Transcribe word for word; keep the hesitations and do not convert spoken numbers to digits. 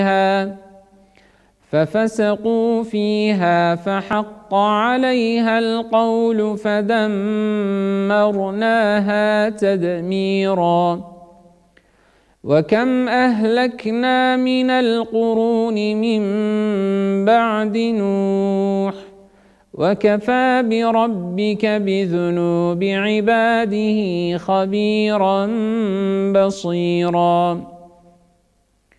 ففسقوا فيها فحق عليها القول فدمرناها تدميرا. وكم أهلكنا من القرون من بعد نوح وكفى بربك بذنوب عباده خبيرا بصيرا.